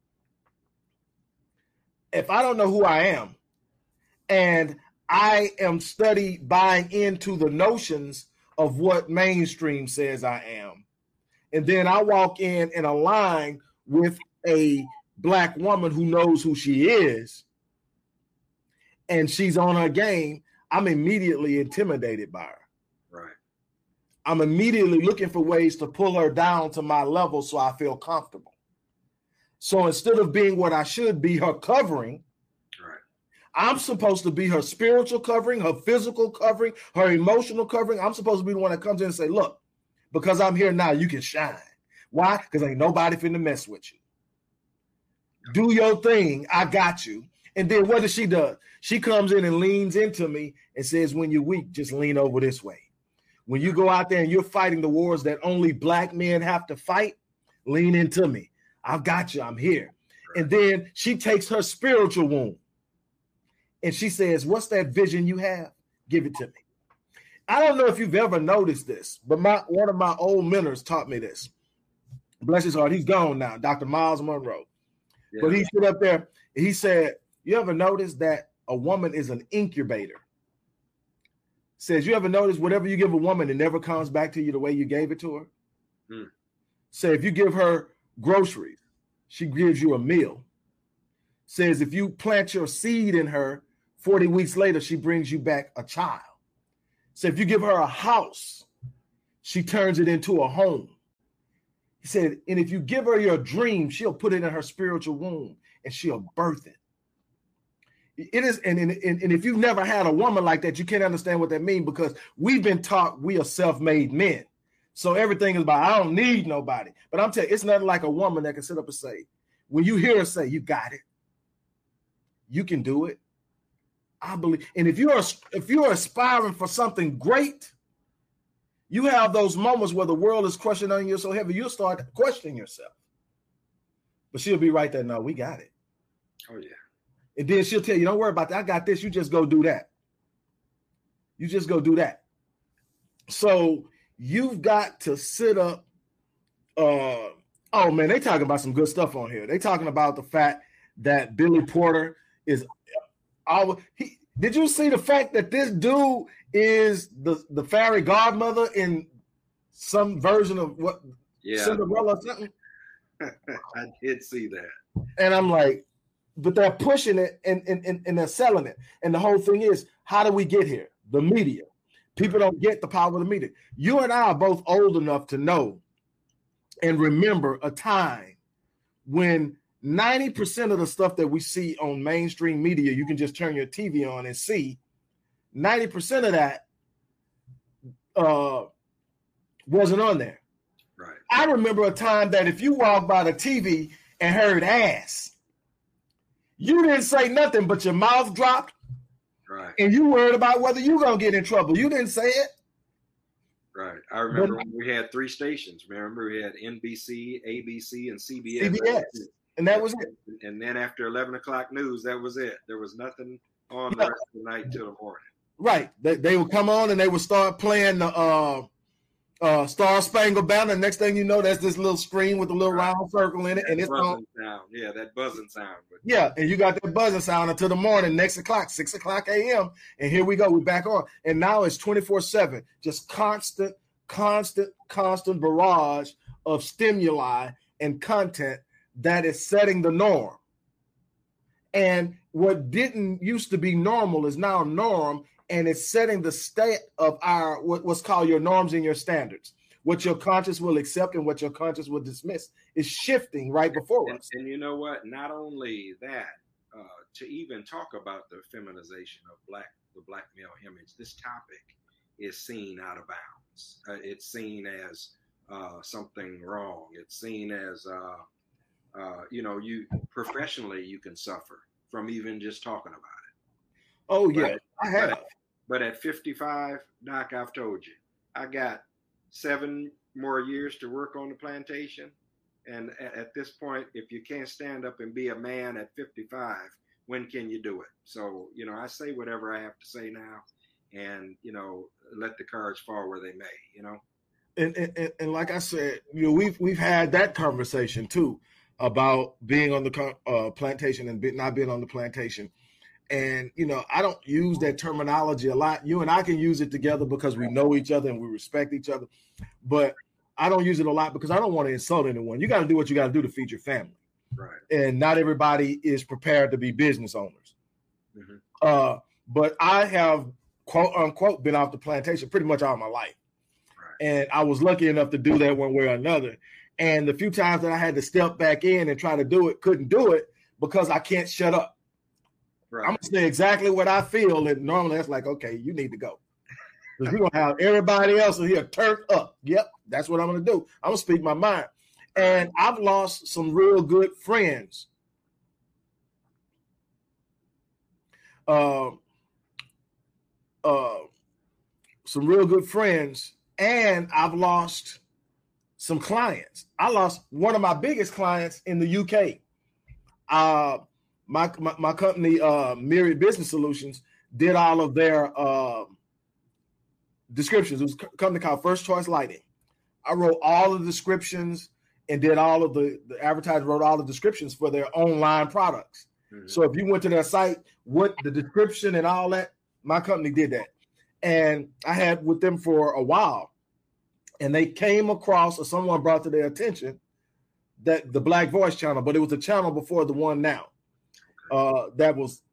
if I don't know who I am, and I am study buying into the notions of what mainstream says I am. And then I walk in and align with a black woman who knows who she is, and she's on her game, I'm immediately intimidated by her. Right. I'm immediately looking for ways to pull her down to my level so I feel comfortable. So instead of being what I should be, her covering, I'm supposed to be her spiritual covering, her physical covering, her emotional covering. I'm supposed to be the one that comes in and say, look, because I'm here now, you can shine. Why? Because ain't nobody finna mess with you. Do your thing. I got you. And then what does she do? She comes in and leans into me and says, when you're weak, just lean over this way. When you go out there and you're fighting the wars that only black men have to fight, lean into me. I've got you. I'm here. And then she takes her spiritual wound. And she says, what's that vision you have? Give it to me. I don't know if you've ever noticed this, but my one of my old mentors taught me this. Bless his heart. He's gone now, Doctor Miles Monroe. Yeah. But he stood up there and he said, you ever notice that a woman is an incubator? Says, you ever notice whatever you give a woman, it never comes back to you the way you gave it to her? Hmm. Say, if you give her groceries, she gives you a meal. Says, if you plant your seed in her, forty weeks later, she brings you back a child. So if you give her a house, she turns it into a home. He said, and if you give her your dream, she'll put it in her spiritual womb and she'll birth it. It is, and, and, and if you've never had a woman like that, you can't understand what that means, because we've been taught we are self-made men. So everything is about, I don't need nobody. But I'm telling you, it's nothing like a woman that can sit up and say, when you hear her say, you got it, you can do it. I believe. And if you're if you're aspiring for something great, you have those moments where the world is crushing on you so heavy, you'll start questioning yourself. But she'll be right there. No, we got it. Oh, yeah. And then she'll tell you, don't worry about that. I got this. You just go do that. You just go do that. So you've got to sit up. Uh, oh, man, they talking about some good stuff on here. They talking about the fact that Billy Porter is all he. Did you see the fact that this dude is the, the fairy godmother in some version of what yeah. Cinderella or something? I did see that. And I'm like, but they're pushing it and, and, and they're selling it. And the whole thing is, how do we get here? The media. People don't get the power of the media. You and I are both old enough to know and remember a time when ninety percent of the stuff that we see on mainstream media, you can just turn your T V on and see. ninety percent of that uh, wasn't on there. Right. I remember a time that if you walked by the T V and heard ass, you didn't say nothing, but your mouth dropped. Right. And you worried about whether you're going to get in trouble. You didn't say it. Right. I remember but, when we had three stations. Remember, we had N B C, A B C, and C B S. C B S. And that was it. And then after eleven o'clock news, that was it. There was nothing on yeah. the rest of the night till the morning. Right. They, they would come on and they would start playing the uh, uh, Star Spangled Banner. Next thing you know, there's this little screen with a little right. round circle in it. That and it's on. Sound. Yeah, that buzzing sound. But, yeah, and you got that buzzing sound until the morning, next o'clock, six o'clock a m. And here we go. We're back on. And now it's twenty-four seven. Just constant, constant, constant barrage of stimuli and content that is setting the norm. And what didn't used to be normal is now norm, and it's setting the state of our what, what's called your norms and your standards. What your conscience will accept and what your conscience will dismiss is shifting right before and, us. And you know what? Not only that, uh, to even talk about the feminization of black the black male image, this topic is seen out of bounds. Uh, it's seen as uh, something wrong. It's seen as uh, Uh, you know, you professionally you can suffer from even just talking about it. Oh yeah, but, I have. But, but at fifty-five, Doc, I've told you, I got seven more years to work on the plantation. And at, at this point, if you can't stand up and be a man at fifty-five, when can you do it? So, you know, I say whatever I have to say now, and you know, let the cards fall where they may. You know. And and, and like I said, you know, we've we've had that conversation too, about being on the uh, plantation and be, not being on the plantation. And, you know, I don't use that terminology a lot. You and I can use it together because we know each other and we respect each other. But I don't use it a lot because I don't want to insult anyone. You got to do what you got to do to feed your family. Right. And not everybody is prepared to be business owners. Mm-hmm. Uh, but I have, quote unquote, been off the plantation pretty much all my life. Right. And I was lucky enough to do that one way or another. And the few times that I had to step back in and try to do it, couldn't do it because I can't shut up. Right. I'm going to say exactly what I feel. And normally that's like, okay, you need to go. Because we're going to have everybody else in here turned up. Yep, that's what I'm going to do. I'm going to speak my mind. And I've lost some real good friends. Uh, uh, some real good friends. And I've lost some clients. I lost one of my biggest clients in the U K. Uh, my, my my company, uh, Myriad Business Solutions, did all of their uh, descriptions. It was a company called First Choice Lighting. I wrote all the descriptions and did all of the, the advertisers wrote all the descriptions for their online products. Mm-hmm. So if you went to their site, what the description and all that, my company did that. And I had with them for a while. And they came across, or someone brought to their attention, that the Black Voice channel, but it was the channel before the one now, uh, that was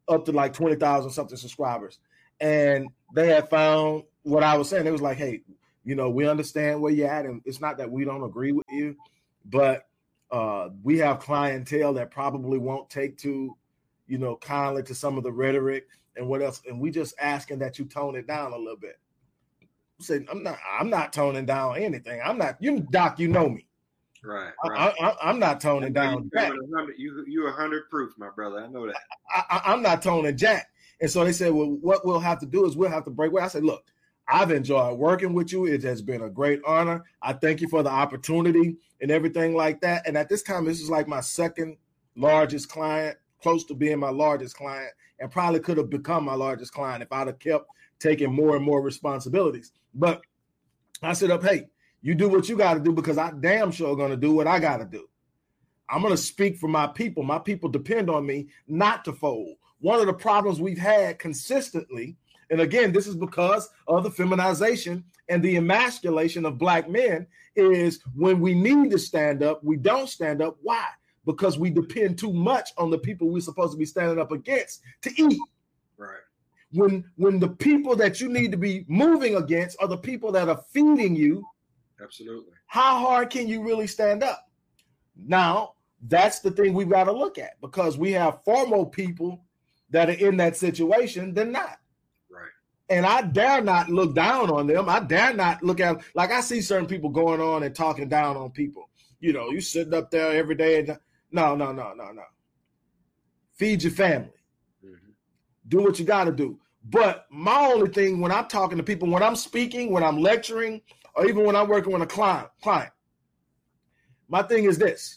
up to like twenty thousand something subscribers. And they had found what I was saying. It was like, hey, you know, we understand where you're at. And it's not that we don't agree with you, but uh, we have clientele that probably won't take to, you know, kindly to some of the rhetoric and what else. And we just asking that you tone it down a little bit. I said, I'm not, I'm not toning down anything. I'm not, you Doc, you know me. Right. right. I, I, I'm not toning down. You, you, you're a hundred proof, my brother. I know that. I, I, I'm not toning jack. And so they said, well, what we'll have to do is we'll have to break away. I said, look, I've enjoyed working with you. It has been a great honor. I thank you for the opportunity and everything like that. And at this time, this is like my second largest client, close to being my largest client, and probably could have become my largest client if I'd have kept taking more and more responsibilities. But I said up, hey, you do what you got to do because I damn sure going to do what I got to do. I'm going to speak for my people. My people depend on me not to fold. One of the problems we've had consistently, and again, this is because of the feminization and the emasculation of Black men, is when we need to stand up, we don't stand up. Why? Because we depend too much on the people we're supposed to be standing up against to eat. Right. When, when the people that you need to be moving against are the people that are feeding you, absolutely, how hard can you really stand up? Now, that's the thing we've got to look at, because we have far more people that are in that situation than not. Right. And I dare not look down on them. I dare not look at, like I see certain people going on and talking down on people. You know, you sitting up there every day. And, no, no, no, no, no. Feed your family. Mm-hmm. Do what you got to do. But my only thing when I'm talking to people, when I'm speaking, when I'm lecturing, or even when I'm working with a client, client, my thing is this.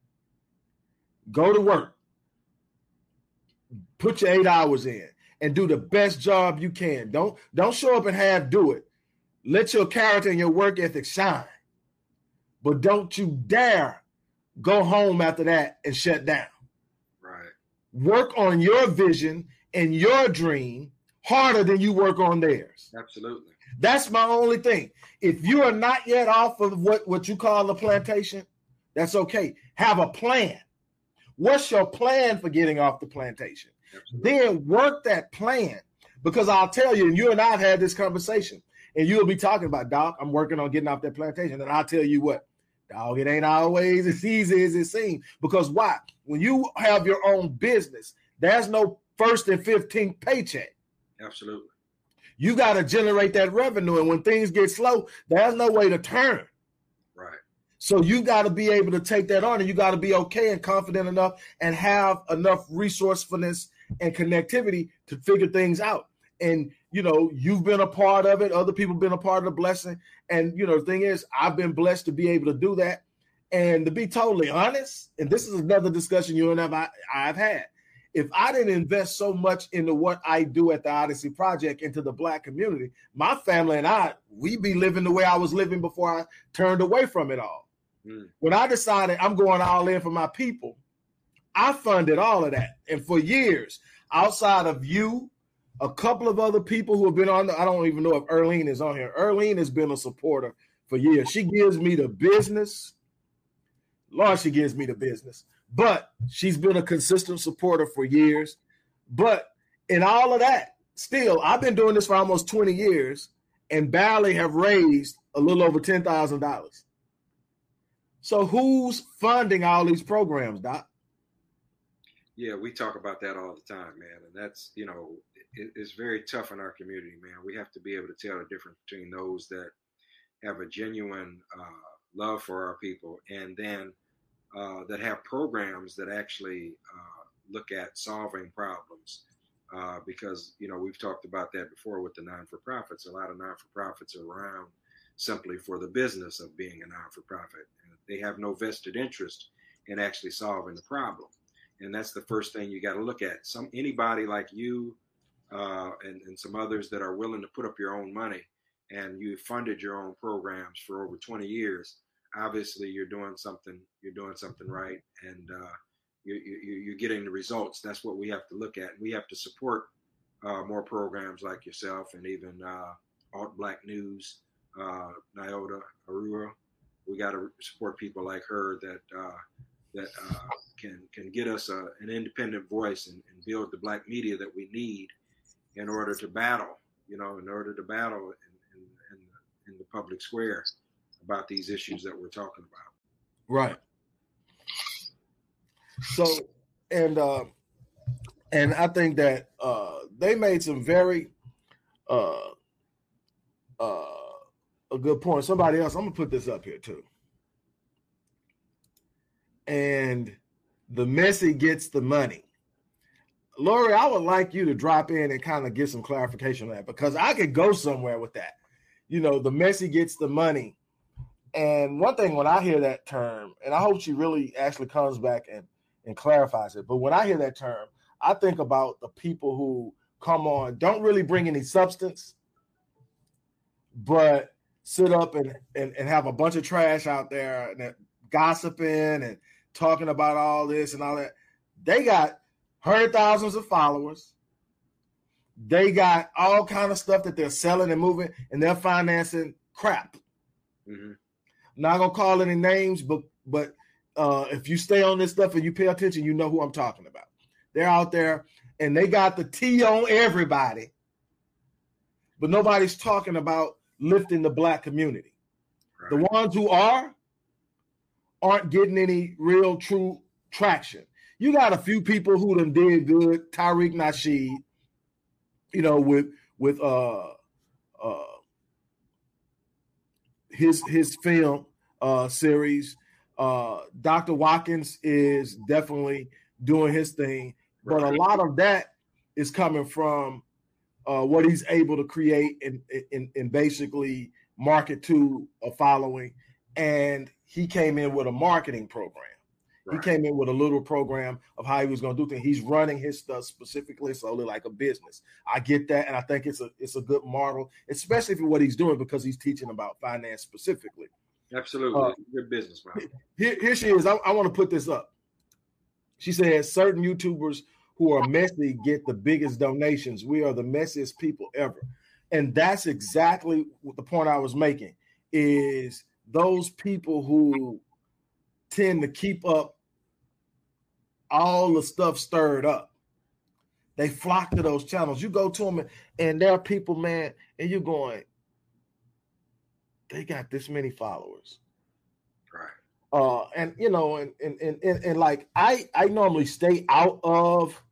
Go to work. Put your eight hours in and do the best job you can. Don't, don't show up and half do it. Let your character and your work ethic shine. But don't you dare go home after that and shut down. Right. Work on your vision and your dream harder than you work on theirs. Absolutely. That's my only thing. If you are not yet off of what, what you call a plantation, that's okay. Have a plan. What's your plan for getting off the plantation? Absolutely. Then work that plan, because I'll tell you, and you and I have had this conversation, and you'll be talking about, Doc, I'm working on getting off that plantation. And I'll tell you what, dog, it ain't always as easy as it seems. Because why? When you have your own business, there's no first and fifteenth paycheck. Absolutely. You got to generate that revenue. And when things get slow, there's no way to turn. Right. So you got to be able to take that on, and you got to be okay and confident enough and have enough resourcefulness and connectivity to figure things out. And, you know, you've been a part of it. Other people have been a part of the blessing. And, you know, the thing is, I've been blessed to be able to do that. And to be totally honest, and this is another discussion you and I, I've had, if I didn't invest so much into what I do at the Odyssey Project into the Black community, my family and I, we'd be living the way I was living before I turned away from it all. Mm. When I decided I'm going all in for my people, I funded all of that. And for years, outside of you, a couple of other people who have been on, the, I don't even know if Erlene is on here. Erlene has been a supporter for years. She gives me the business. Lord, she gives me the business. But she's been a consistent supporter for years. But in all of that, still, I've been doing this for almost twenty years and barely have raised a little over ten thousand dollars. So who's funding all these programs, Doc? Yeah, we talk about that all the time, man. And that's, you know, it, it's very tough in our community, man. We have to be able to tell the difference between those that have a genuine uh, love for our people and then uh, that have programs that actually uh, look at solving problems. Uh, because, you know, we've talked about that before with the non-for-profits. A lot of non-for-profits are around simply for the business of being a non-for-profit. And they have no vested interest in actually solving the problem. And that's the first thing you got to look at. Some anybody like you uh, and, and some others that are willing to put up your own money and you funded your own programs for over twenty years. Obviously, you're doing something. You're doing something right, and uh, you, you, you're getting the results. That's what we have to look at. We have to support uh, more programs like yourself, and even uh, Alt Black News, uh, Nyota Arua. We got to support people like her that. Uh, that uh, can can get us a, an independent voice and, and build the black media that we need in order to battle, you know, in order to battle in, in, in, the, in the public square about these issues that we're talking about. Right. So, and uh, and I think that uh, they made some very uh, uh, a good point. Somebody else, I'm gonna put this up here too. And the messy gets the money. Lori, I would like you to drop in and kind of get some clarification on that, because I could go somewhere with that. You know, the messy gets the money. And one thing when I hear that term, and I hope she really actually comes back and, and clarifies it, but when I hear that term, I think about the people who come on, don't really bring any substance, but sit up and, and, and have a bunch of trash out there and gossiping and talking about all this and all that. They got hundred thousands of followers. They got all kind of stuff that they're selling and moving, and they're financing crap. Mm-hmm. Not gonna call any names, but but uh, if you stay on this stuff and you pay attention, you know who I'm talking about. They're out there and they got the tea on everybody, but nobody's talking about lifting the black community. Right. The ones who are aren't getting any real true traction. You got a few people who done did good. Tariq Nasheed, you know, with with uh uh his his film uh series. Uh Doctor Watkins is definitely doing his thing, but a lot of that is coming from uh what he's able to create and and, and basically market to a following. And he came in with a marketing program. Right. He came in with a little program of how he was going to do things. He's running his stuff specifically solely like a business. I get that, and I think it's a it's a good model, especially for what he's doing, because he's teaching about finance specifically. Absolutely, uh, good business model. Here, here she is. I, I want to put this up. She says certain YouTubers who are messy get the biggest donations. We are the messiest people ever, and that's exactly what the point I was making is. Those people who tend to keep up all the stuff stirred up, they flock to those channels. You go to them, and, and there are people, man, and you're going, they got this many followers. Right. Uh, and, you know, and, and, and, and, and like, I, I normally stay out of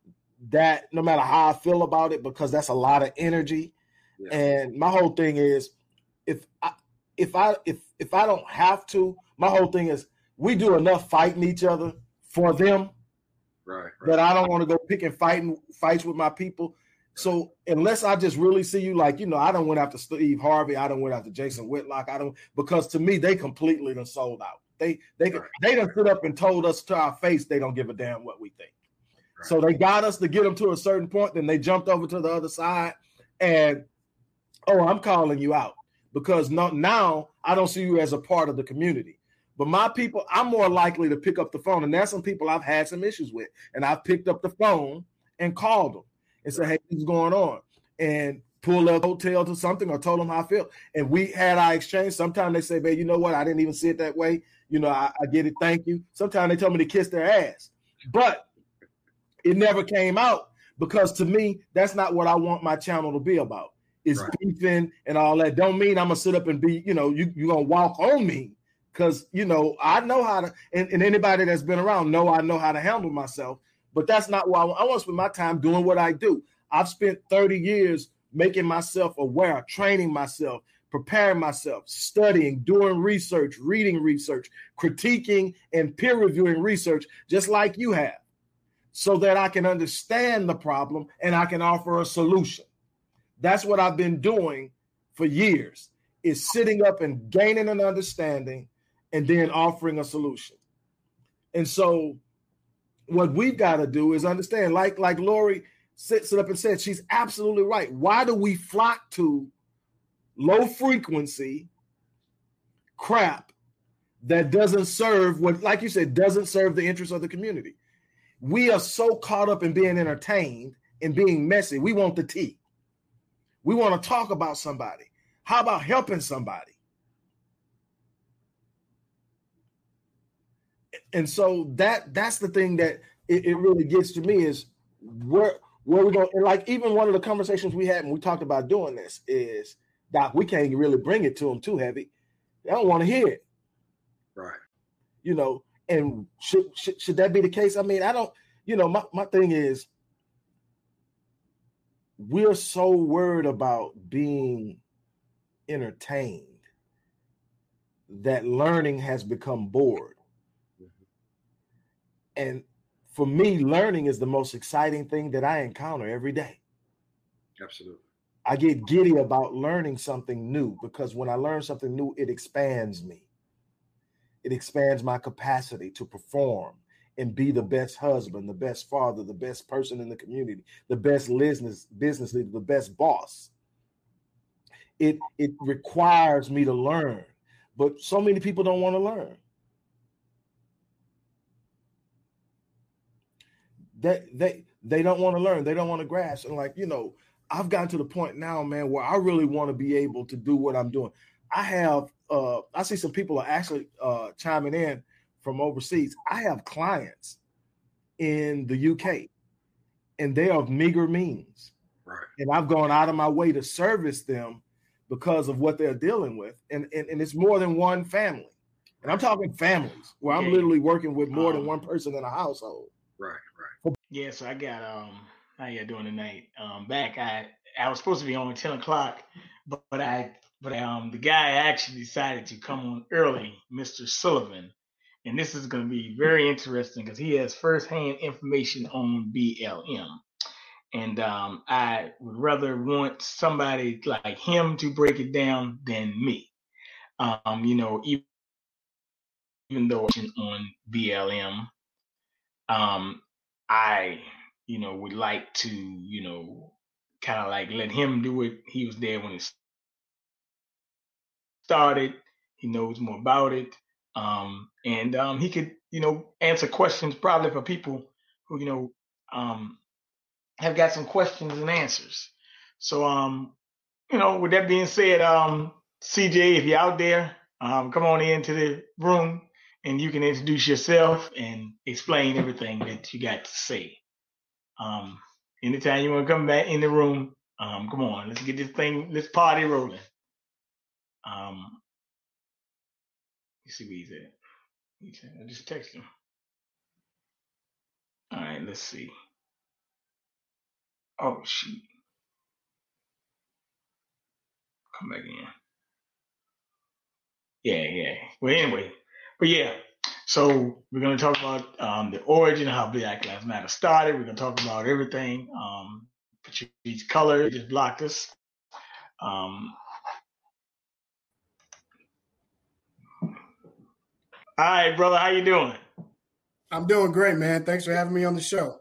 that no matter how I feel about it, because that's a lot of energy. Yeah. And my whole thing is, if I, If I if if I don't have to, my whole thing is we do enough fighting each other for them, right? right. That I don't want to go picking fighting fights with my people. Right. So unless I just really see you, like, you know, I don't went after Steve Harvey, I don't went after Jason Whitlock, I don't, because to me they completely done sold out. They they right. they done stood up and told us to our face they don't give a damn what we think. Right. So they got us to get them to a certain point, then they jumped over to the other side, and oh, I'm calling you out. Because no, now I don't see you as a part of the community. But my people, I'm more likely to pick up the phone. And there's some people I've had some issues with. And I've picked up the phone and called them and said, hey, what's going on? And pull a hotel to something or told them how I feel. And we had our exchange. Sometimes they say, babe, you know what? I didn't even see it that way. You know, I, I get it. Thank you. Sometimes they tell me to kiss their ass. But it never came out, because to me, that's not what I want my channel to be about. Is right. beefing and all that. Don't mean I'm gonna sit up and be, you know, you you're gonna walk on me, because you know I know how to, and, and anybody that's been around know I know how to handle myself. But that's not why I want. I want to spend my time doing what I do. I've spent thirty years making myself aware, training myself, preparing myself, studying, doing research, reading research, critiquing and peer reviewing research, just like you have, so that I can understand the problem and I can offer a solution. That's what I've been doing for years, is sitting up and gaining an understanding and then offering a solution. And so what we've got to do is understand, like, like Lori sits up and said, she's absolutely right. Why do we flock to low frequency crap that doesn't serve what, like you said, doesn't serve the interests of the community? We are so caught up in being entertained and being messy. We want the tea. We want to talk about somebody. How about helping somebody? and so that that's the thing that it, it really gets to me is where where we go. And like even one of the conversations we had when we talked about doing this is, Doc, we can't really bring it to them too heavy. They don't want to hear it. Right. You know, and should, should should that be the case? I mean, I don't, you know, my, my thing is we're so worried about being entertained that learning has become bored. Mm-hmm. And for me, learning is the most exciting thing that I encounter every day. Absolutely. I get giddy about learning something new because when I learn something new, it expands me. It expands my capacity to perform and be the best husband, the best father, the best person in the community, the best business business leader, the best boss. It it requires me to learn, but so many people don't want to learn. They they they don't want to learn. They don't want to grasp. And like, you know, I've gotten to the point now, man, where I really want to be able to do what I'm doing. I have uh I see some people are actually uh chiming in from overseas. I have clients in the U K and they are of meager means. Right. And I've gone out of my way to service them because of what they're dealing with. And, and, and it's more than one family. And I'm talking families where I'm yeah. literally working with more um, than one person in a household. Right, right. Yeah, so I got um how you doing tonight? Um back I I was supposed to be on at ten o'clock, but, but I but um the guy actually decided to come on early, Mister Sullivan. And this is going to be very interesting because he has firsthand information on B L M. And um, I would rather want somebody like him to break it down than me. Um, you know, even, even though on B L M, um, I, you know, would like to, you know, kind of like let him do it. He was there when it started. He knows more about it. Um, and um, he could, you know, answer questions probably for people who, you know, um, have got some questions and answers. So, um, you know, with that being said, um, C J, if you're out there, um, come on into the room and you can introduce yourself and explain everything that you got to say. Um, anytime you want to come back in the room, um, come on, let's get this thing, let's party rolling. Um, let's see where he's at. I just text him. All right, let's see. Oh, shoot. Come back in. Yeah, yeah. Well, anyway, but yeah. So we're going to talk about um, the origin of how Black Lives Matter started. We're going to talk about everything. Um, Patrice Color just blocked us. Um, all right, brother, how you doing? I'm doing great, man. Thanks for having me on the show.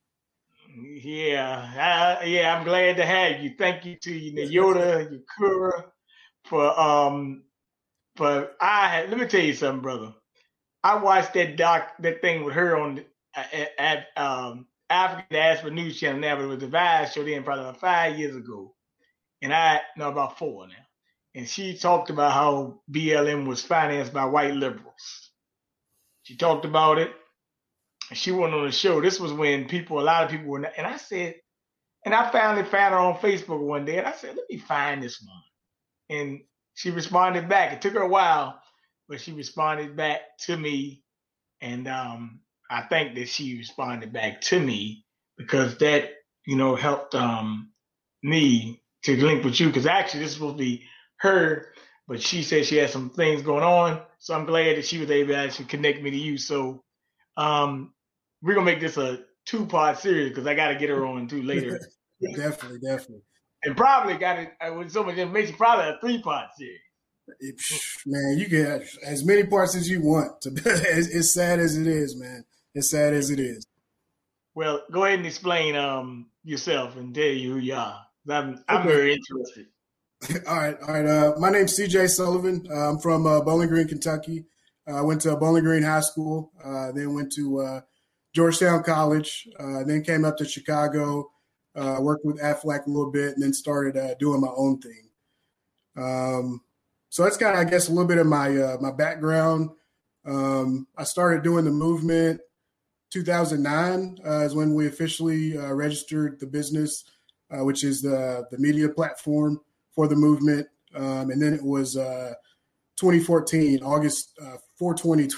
Yeah, I, yeah, I'm glad to have you. Thank you to you, Yoda, Yakura, for um, for I. Let me tell you something, brother. I watched that doc, that thing with her on at, at um African Diaspora News Channel now, but it was the Vice show then probably about five years ago, and I no about four now, and she talked about how B L M was financed by white liberals. She talked about it. She went on the show. This was when people, a lot of people were, not, and I said, and I finally found her on Facebook one day, and I said, let me find this one. And she responded back. It took her a while, but she responded back to me. And um, I think that she responded back to me because that, you know, helped um, me to link with you. Because actually, this is supposed to be her, but she said she had some things going on. So I'm glad that she was able to actually connect me to you. So, um, we're going to make this a two-part series because I got to get her on too later. definitely, definitely. And probably got it uh, with so much information, probably a three-part series. It, man, you get as many parts as you want. To, as, as sad as it is, man. As sad as it is. Well, go ahead and explain um, yourself and tell you who you are. I'm, I'm okay. very interested. all right, all right. Uh, my name's C J Sullivan. Uh, I'm from uh, Bowling Green, Kentucky. I uh, went to Bowling Green High School, uh, then went to uh, Georgetown College, uh, then came up to Chicago, uh, worked with Aflac a little bit, and then started uh, doing my own thing. Um, so that's kind of, I guess, a little bit of my uh, my background. Um, I started doing the movement two thousand nine uh, is when we officially uh, registered the business, uh, which is the, the media platform for the movement. Um, and then it was uh, twenty fourteen, August uh, four twenty